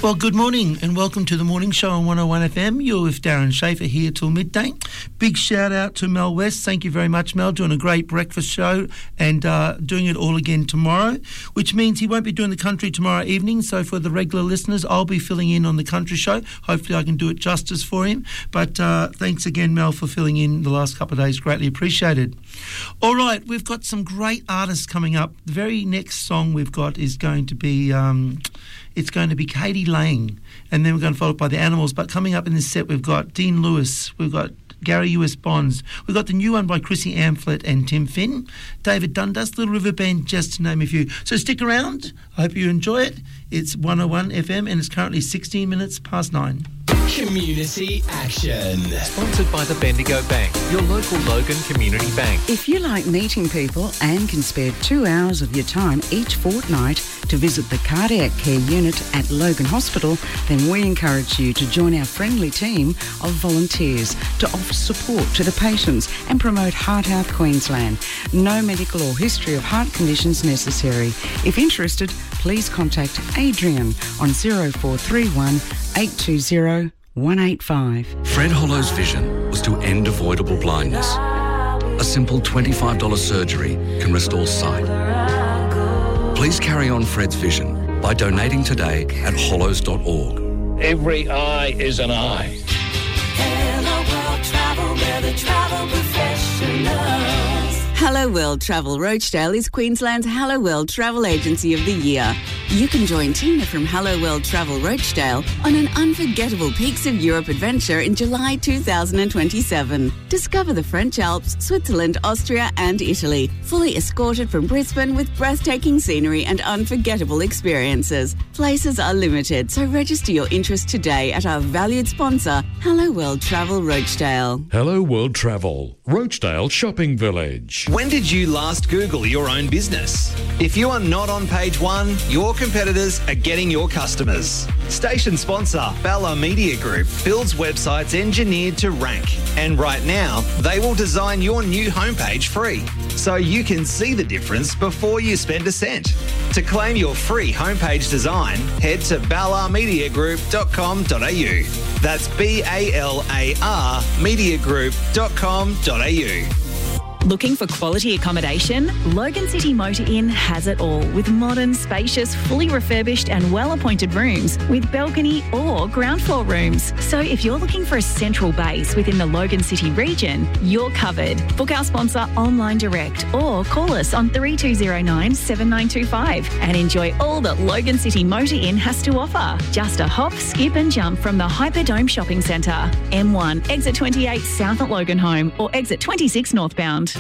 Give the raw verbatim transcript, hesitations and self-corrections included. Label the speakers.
Speaker 1: Well, good morning and welcome to the Morning Show on one oh one F M. You're with Darren Schaefer here till midday. Big shout out to Mel West. Thank you very much, Mel, doing a great breakfast show and uh, doing it all again tomorrow, which means he won't be doing the country tomorrow evening. So for the regular listeners, I'll be filling in on the country show. Hopefully I can do it justice for him. But uh, thanks again, Mel, for filling in the last couple of days. Greatly appreciated. All right, we've got some great artists coming up. The very next song we've got is going to be... Um, It's going to be Katie Lang, and then we're going to follow up by the Animals. But coming up in this set, we've got Dean Lewis, we've got Gary U S Bonds, we've got the new one by Chrissy Amphlett and Tim Finn, David Dundas, Little River Band, just to name a few. So stick around. I hope you enjoy it. It's one oh one F M, and it's currently sixteen minutes past nine.
Speaker 2: Community Action.
Speaker 3: Sponsored by the Bendigo Bank, your local Logan Community Bank.
Speaker 4: If you like meeting people and can spare two hours of your time each fortnight to visit the cardiac care unit at Logan Hospital, then we encourage you to join our friendly team of volunteers to offer support to the patients and promote Heart Health Queensland. No medical or history of heart conditions necessary. If interested, please contact Adrian on zero four three one, eight two zero, one eight five.
Speaker 5: Fred Hollow's vision was to end avoidable blindness. A simple twenty-five dollars surgery can restore sight. Please carry on Fred's vision by donating today at hollows dot org.
Speaker 6: Every eye is an eye.
Speaker 7: Hello World Travel, we're the travel professionals.
Speaker 4: Hello World Travel Rochdale is Queensland's Hello World Travel Agency of the Year. You can join Tina from Hello World Travel Rochdale on an unforgettable Peaks of Europe adventure in July two thousand twenty-seven. Discover the French Alps, Switzerland, Austria and Italy, fully escorted from Brisbane with breathtaking scenery and unforgettable experiences. Places are limited, so register your interest today at our valued sponsor, Hello World Travel Rochdale.
Speaker 8: Hello World Travel, Rochdale Shopping Village.
Speaker 2: When did you last Google your own business? If you are not on page one, your competitors are getting your customers. Station sponsor Bella Media Group builds websites engineered to rank. And right now, they will design your new homepage free, so you can see the difference before you spend a cent. To claim your free homepage design, head to bala media group dot com dot a u. That's B A L A R media group dot com dot a u.
Speaker 9: Looking for quality accommodation? Logan City Motor Inn has it all with modern, spacious, fully refurbished and well-appointed rooms with balcony or ground floor rooms. So if you're looking for a central base within the Logan City region, you're covered. Book our sponsor online direct or call us on three two zero nine, seven nine two five and enjoy all that Logan City Motor Inn has to offer. Just a hop, skip and jump from the Hyperdome Shopping Centre. M one, exit twenty-eight south at Logan Home or exit twenty-six northbound.